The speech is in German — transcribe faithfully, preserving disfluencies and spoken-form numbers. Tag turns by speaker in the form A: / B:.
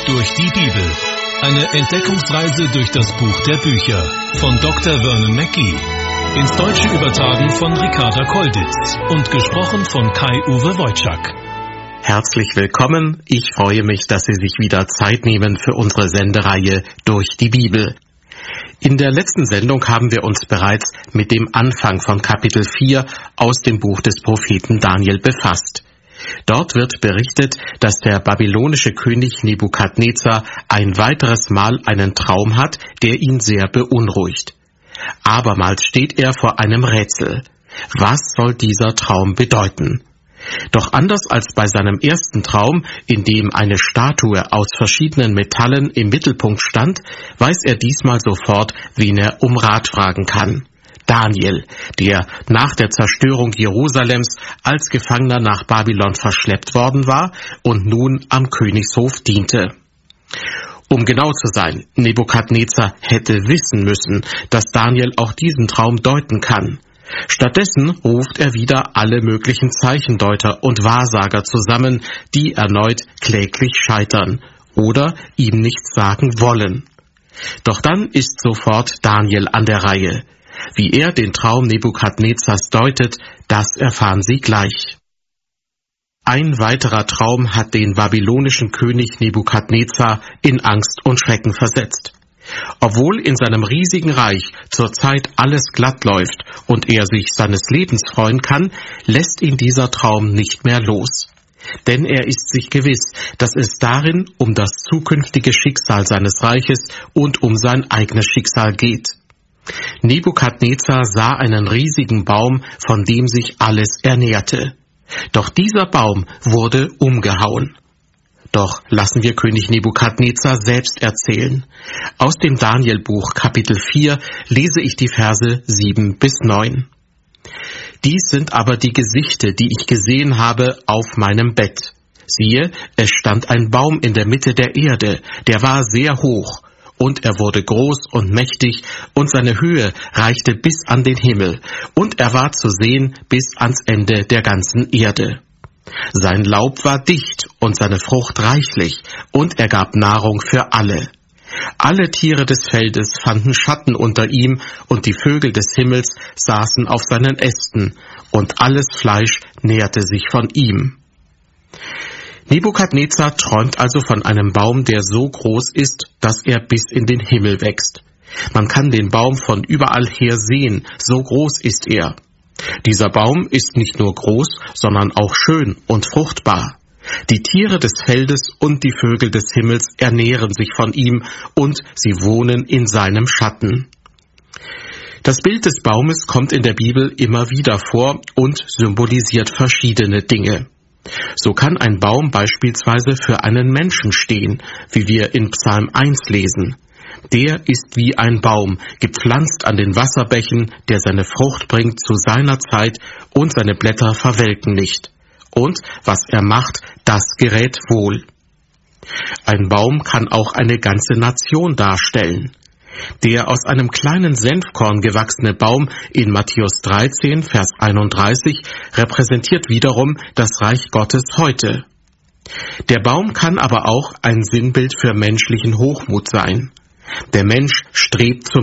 A: Durch die Bibel. Eine Entdeckungsreise durch das Buch der Bücher von Doktor Vernon Mackey. Ins Deutsche übertragen von Ricarda Kolditz und gesprochen von Kai-Uwe Wojczak.
B: Herzlich willkommen. Ich freue mich, dass Sie sich wieder Zeit nehmen für unsere Sendereihe Durch die Bibel. In der letzten Sendung haben wir uns bereits mit dem Anfang von Kapitel vier aus dem Buch des Propheten Daniel befasst. Dort wird berichtet, dass der babylonische König Nebukadnezar ein weiteres Mal einen Traum hat, der ihn sehr beunruhigt. Abermals steht er vor einem Rätsel. Was soll dieser Traum bedeuten? Doch anders als bei seinem ersten Traum, in dem eine Statue aus verschiedenen Metallen im Mittelpunkt stand, weiß er diesmal sofort, wen er um Rat fragen kann. Daniel, der nach der Zerstörung Jerusalems als Gefangener nach Babylon verschleppt worden war und nun am Königshof diente. Um genau zu sein, Nebukadnezar hätte wissen müssen, dass Daniel auch diesen Traum deuten kann. Stattdessen ruft er wieder alle möglichen Zeichendeuter und Wahrsager zusammen, die erneut kläglich scheitern oder ihm nichts sagen wollen. Doch dann ist sofort Daniel an der Reihe. Wie er den Traum Nebukadnezars deutet, das erfahren Sie gleich. Ein weiterer Traum hat den babylonischen König Nebukadnezar in Angst und Schrecken versetzt. Obwohl in seinem riesigen Reich zurzeit alles glatt läuft und er sich seines Lebens freuen kann, lässt ihn dieser Traum nicht mehr los. Denn er ist sich gewiss, dass es darin um das zukünftige Schicksal seines Reiches und um sein eigenes Schicksal geht. Nebukadnezar sah einen riesigen Baum, von dem sich alles ernährte. Doch dieser Baum wurde umgehauen. Doch lassen wir König Nebukadnezar selbst erzählen. Aus dem Danielbuch Kapitel vier lese ich die Verse sieben bis neun. Dies sind aber die Gesichte, die ich gesehen habe auf meinem Bett. Siehe, es stand ein Baum in der Mitte der Erde, der war sehr hoch, und er wurde groß und mächtig, und seine Höhe reichte bis an den Himmel, und er war zu sehen bis ans Ende der ganzen Erde. Sein Laub war dicht und seine Frucht reichlich, und er gab Nahrung für alle. Alle Tiere des Feldes fanden Schatten unter ihm, und die Vögel des Himmels saßen auf seinen Ästen, und alles Fleisch nährte sich von ihm. Nebukadnezar träumt also von einem Baum, der so groß ist, dass er bis in den Himmel wächst. Man kann den Baum von überall her sehen, so groß ist er. Dieser Baum ist nicht nur groß, sondern auch schön und fruchtbar. Die Tiere des Feldes und die Vögel des Himmels ernähren sich von ihm und sie wohnen in seinem Schatten. Das Bild des Baumes kommt in der Bibel immer wieder vor und symbolisiert verschiedene Dinge. So kann ein Baum beispielsweise für einen Menschen stehen, wie wir in Psalm eins lesen. Der ist wie ein Baum, gepflanzt an den Wasserbächen, der seine Frucht bringt zu seiner Zeit und seine Blätter verwelken nicht. Und was er macht, das gerät wohl. Ein Baum kann auch eine ganze Nation darstellen. Der aus einem kleinen Senfkorn gewachsene Baum in Matthäus dreizehn, Vers einunddreißig repräsentiert wiederum das Reich Gottes heute. Der Baum kann aber auch ein Sinnbild für menschlichen Hochmut sein. Der Mensch strebt zum